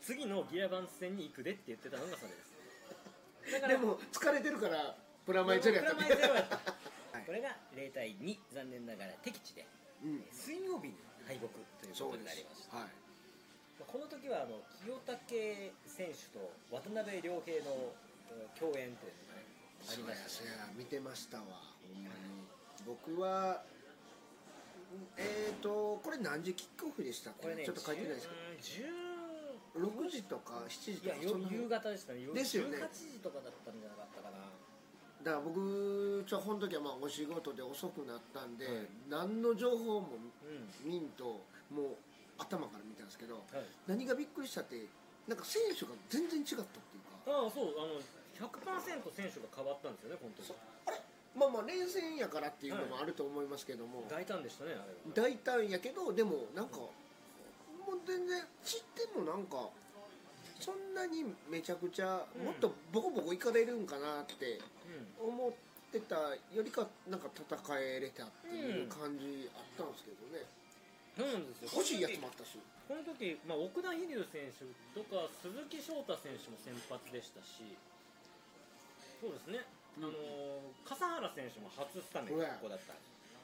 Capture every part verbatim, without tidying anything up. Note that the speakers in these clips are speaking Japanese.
次のギラバンツ戦に行くでって言ってたのがそれですだからでも疲れてるからプラマイゼロやったプラマイゼロやったはいこれがゼロたいに、残念ながら敵地で、 うんえー水曜日に敗北ということになりました。 はい、 まあこの時はあの清武選手と渡辺良平のえー共演というのが、ね、ありました、 そうやそうや見てましたわほんまに僕はえーとこれ何時キックオフでしたっけ？ これねちょっと書いてないですけじゅうどろくじとかしちじいやとかそんな夕方でしたね。 ですよねじゅうはちじとかだったんじゃなかったかな。 だから僕ちょこの時はまあお仕事で遅くなったんで、 はい何の情報もうん見んともう頭から見たんですけど、 はい、 何がびっくりしたってなんか選手が全然違ったっていうか、 ああそうあの ひゃくパーセント 選手が変わったんですよねこの時。 あれまあまあ連戦やからっていうのもあると思いますけども、 大胆でしたねあれは。 大胆やけどでもなんかもう全然散ってもなんかそんなにめちゃくちゃうんもっとボコボコいかれるんかなってうん思ってたよりかなんか戦えれたっていう感じあったんですけどね、 そうなんですよ。 欲しいやつもあったし、 この時、まあ、奥田飛龍選手とか鈴木翔太選手も先発でしたし、そうですね、 うんあのー笠原選手も初スタメンうわここだった。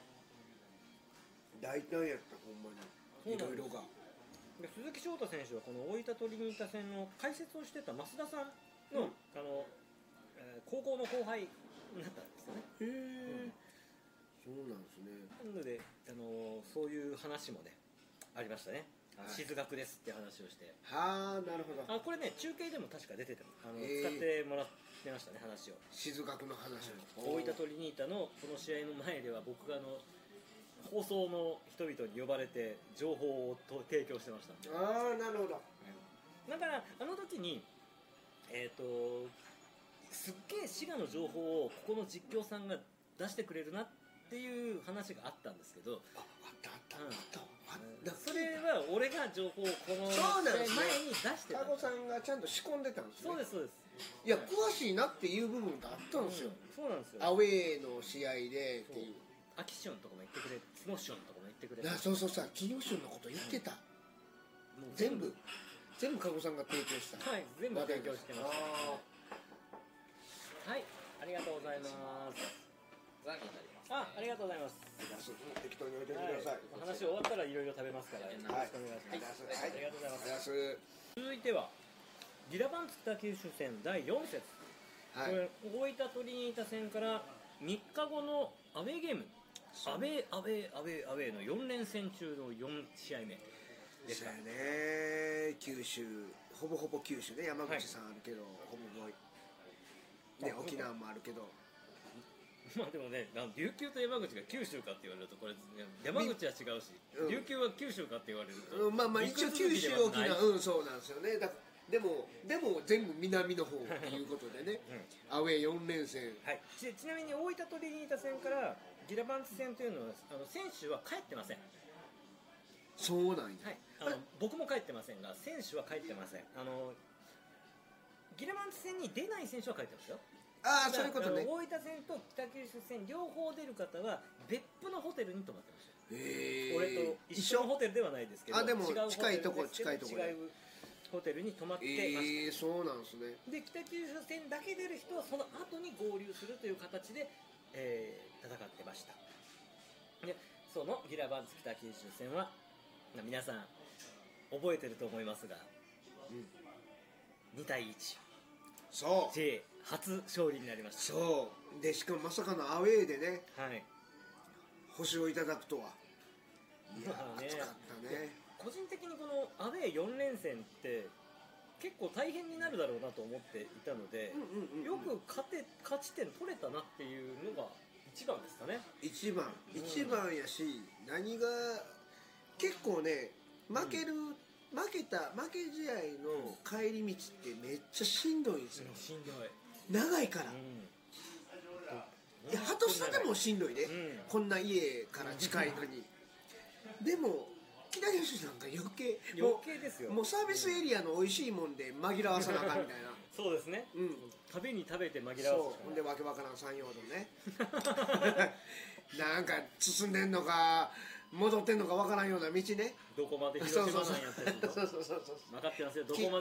大胆やったほんまにいろいろが。 で鈴木翔太選手はこの大分トリニータ戦の解説をしてた増田さんの、 うんあのえー高校の後輩になったんですよね。 へえ、そうなんですね。 なので、あのーそういう話もねありましたね。あのはい静学ですって話をして、 はあなるほど。 あこれね中継でも確か出ててあの、 へー使ってもらってましたね話を。 静学の話を、 大分トリニータのこの試合の前では僕があの放送の人々に呼ばれて情報をと提供してました。 ああなるほど。 だからあの時にえっ、とすっげえ滋賀の情報をここの実況さんが出してくれるなっていう話があったんですけど、 ああったあったあうんったあった。 それは俺が情報をこの試そう合前になんですね出してた。 タコさんがちゃんと仕込んでたんですね。 そうですそうです。 いや詳しいなっていう部分があったんですよ、 うんそうなんですよ。 アウェーの試合でっていう。 アキションとかも言ってくれ、スノッションとかも言ってくれ。 あそうそうさ木下のこと言ってた、 もう全部全部加護さんが提供した。 はい全部提供してましあた。はいありがとうございます。 残機になります。 あありがとうございます。 ー適当に置いておいてください。 お話終わったらいろいろ食べますからよろしくお願いします。 はいありがとうございます。 ありがとうございます。 続いてはギラバンツ北九州戦だいよん節、 はいこれ大分トリニータ戦からみっかごのアウェーゲーム、アウェーアウェーアウェーアウェーのよん連戦中のよん試合目ですか。 そうやね、九州ほぼほぼ九州ね、山口さんあるけど、ほぼほぼねあ沖縄もあるけど、 まあでもね、あの琉球と山口が九州かって言われるとこれ山口は違うし、 うん琉球は九州かって言われると、 うん、まあまあ一応九州陸続沖きではない縄うんそうなんですよね。だでもでも全部南の方っていうことでね、アウェーよん連戦。 はい、ち, ちなみに大分トリニータ戦からギラバンツ戦というのはあの選手は帰ってません。 そうなんや。 はい、あの僕も帰ってませんが選手は帰ってません。あのギラバンツ戦に出ない選手は帰ってますよ。 ああそういうことね。 あの大分戦と北九州戦両方出る方は別府のホテルに泊まってました。 へえ。 俺と一緒のホテルではないですけど、 あでも違うホテル近いとこですけど近いとこで違うホテルに泊まってました。 ええそうなんですね。 で北九州戦だけ出る人はその後に合流するという形で、えー戦ってました。でそのギラバンツ北九州戦は皆さん覚えてると思いますが、 うん、 にたいいち、 そうジェイ 初勝利になりました。 そうでしかもまさかのアウェーでねはい、 星をいただくとは。いやまあね熱かったね。 個人的にこのアウェーよん連戦って結構大変になるだろうなと思っていたので、 うんうんうんうんよく勝て勝ち点取れたなっていうのが一番ですかね。 一番一番やし、何が結構ね負ける、負けた負け試合の帰り道ってめっちゃしんどいんですよ。 しんどい。 長いから、 うんいや鳩さでもしんどいね、 うんこんな家から近いのにでも北九州なんか余計余計ですよ。 もうサービスエリアの美味しいもんで紛らわさなあかんみたいなそうですね。 うん食べに食べて紛らわすしそうかない。 ほんでわけわからん山陽道ねなんか進んでんのか戻ってんのかわからんような道ね。 どこまで広島なんやってるのそうそうそうそう分かってますよ。どこまで